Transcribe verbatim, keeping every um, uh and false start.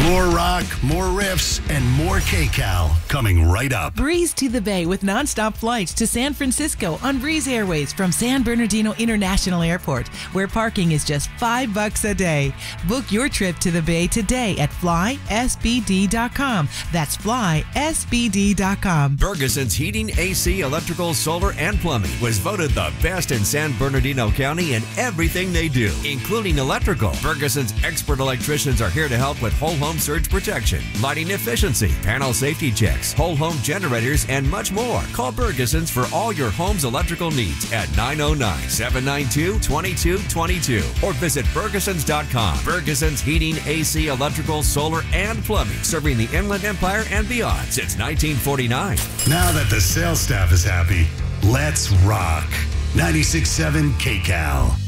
More rock, more riffs, and more K-Cal coming right up. Breeze to the Bay with nonstop flights to San Francisco on Breeze Airways from San Bernardino International Airport, where parking is just five bucks a day. Book your trip to the Bay today at fly s b d dot com. That's fly s b d dot com. Ferguson's Heating, A C, Electrical, Solar, and Plumbing was voted the best in San Bernardino County in everything they do, including electrical. Ferguson's expert electricians are here to help with whole home surge protection, lighting efficiency, panel safety checks, whole home generators, and much more. Call Ferguson's for all your home's electrical needs at nine oh nine, seven nine two, two two two two or visit Fergusons dot com. Ferguson's Heating, A C, Electrical, Solar, and Plumbing, serving the Inland Empire and beyond since nineteen forty-nine. Now that the sales staff is happy, let's rock. ninety-six point seven K-Cal.